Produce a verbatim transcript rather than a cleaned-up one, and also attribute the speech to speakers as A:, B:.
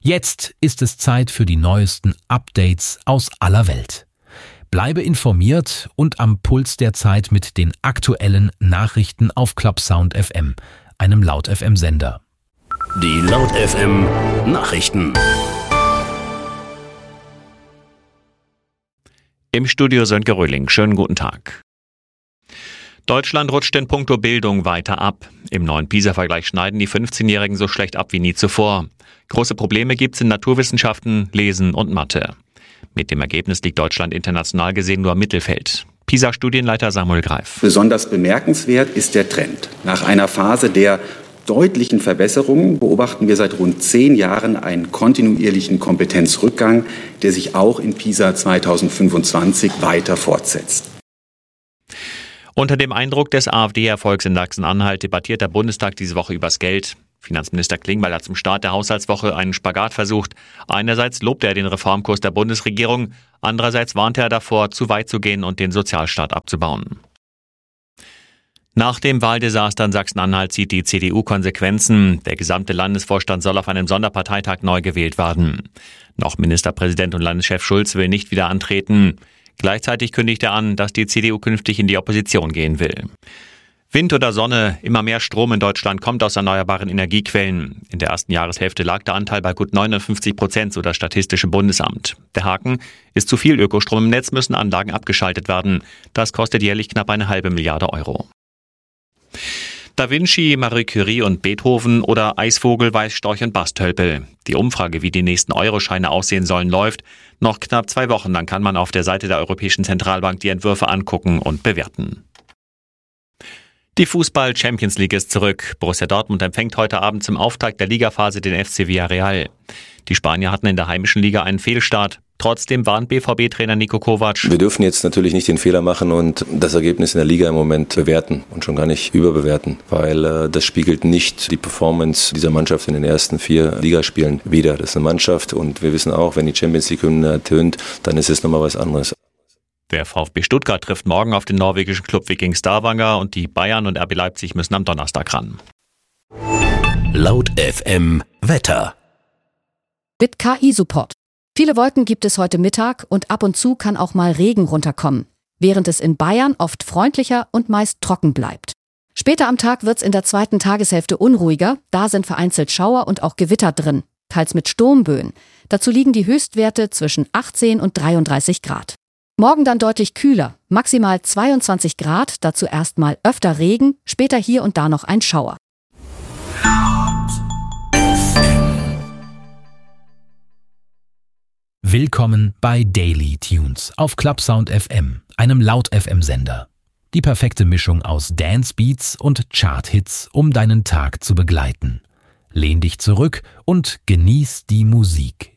A: Jetzt ist es Zeit für die neuesten Updates aus aller Welt. Bleibe informiert und am Puls der Zeit mit den aktuellen Nachrichten auf Clubsound F M, einem Laut F M-Sender.
B: Die Laut F M Nachrichten.
C: Im Studio Sönke Röhling. Schönen guten Tag. Deutschland rutscht in puncto Bildung weiter ab. Im neuen PISA-Vergleich schneiden die fünfzehnjährigen so schlecht ab wie nie zuvor. Große Probleme gibt's in Naturwissenschaften, Lesen und Mathe. Mit dem Ergebnis liegt Deutschland international gesehen nur im Mittelfeld. PISA-Studienleiter Samuel Greif.
D: Besonders bemerkenswert ist der Trend. Nach einer Phase der deutlichen Verbesserungen beobachten wir seit rund zehn Jahren einen kontinuierlichen Kompetenzrückgang, der sich auch in PISA zweitausendfünfundzwanzig weiter fortsetzt.
C: Unter dem Eindruck des AfD-Erfolgs in Sachsen-Anhalt debattiert der Bundestag diese Woche übers Geld. Finanzminister Klingbeil hat zum Start der Haushaltswoche einen Spagat versucht. Einerseits lobt er den Reformkurs der Bundesregierung, andererseits warnt er davor, zu weit zu gehen und den Sozialstaat abzubauen. Nach dem Wahldesaster in Sachsen-Anhalt zieht die C D U Konsequenzen. Der gesamte Landesvorstand soll auf einem Sonderparteitag neu gewählt werden. Noch Ministerpräsident und Landeschef Schulz will nicht wieder antreten. Gleichzeitig kündigt er an, dass die C D U künftig in die Opposition gehen will. Wind oder Sonne, immer mehr Strom in Deutschland kommt aus erneuerbaren Energiequellen. In der ersten Jahreshälfte lag der Anteil bei gut neunundfünfzig Prozent, so das Statistische Bundesamt. Der Haken: Ist zu viel Ökostrom im Netz, müssen Anlagen abgeschaltet werden. Das kostet jährlich knapp eine halbe Milliarde Euro. Da Vinci, Marie Curie und Beethoven oder Eisvogel, Weißstorch und Bastölpel. Die Umfrage, wie die nächsten Euroscheine aussehen sollen, läuft. Noch knapp zwei Wochen, dann kann man auf der Seite der Europäischen Zentralbank die Entwürfe angucken und bewerten. Die Fußball-Champions League ist zurück. Borussia Dortmund empfängt heute Abend zum Auftakt der Ligaphase den F C Villarreal. Die Spanier hatten in der heimischen Liga einen Fehlstart. Trotzdem warnt B V B-Trainer Niko Kovac:
E: Wir dürfen jetzt natürlich nicht den Fehler machen und das Ergebnis in der Liga im Moment bewerten und schon gar nicht überbewerten, weil äh, das spiegelt nicht die Performance dieser Mannschaft in den ersten vier Ligaspielen wider. Das ist eine Mannschaft und wir wissen auch, wenn die Champions League-Hymne ertönt, dann ist es nochmal was anderes.
C: Der VfB Stuttgart trifft morgen auf den norwegischen Club Viking Stavanger und die Bayern und R B Leipzig müssen am Donnerstag ran.
B: Laut F M Wetter.
F: Mit K I-Support. Viele Wolken gibt es heute Mittag und ab und zu kann auch mal Regen runterkommen, während es in Bayern oft freundlicher und meist trocken bleibt. Später am Tag wird's in der zweiten Tageshälfte unruhiger, da sind vereinzelt Schauer und auch Gewitter drin, teils mit Sturmböen. Dazu liegen die Höchstwerte zwischen achtzehn und dreiunddreißig Grad. Morgen dann deutlich kühler, maximal zweiundzwanzig Grad, dazu erstmal öfter Regen, später hier und da noch ein Schauer.
A: Willkommen bei Daily Tunes auf Clubsound F M, einem Laut F M-Sender. Die perfekte Mischung aus Dance-Beats und Chart-Hits, um deinen Tag zu begleiten. Lehn dich zurück und genieß die Musik.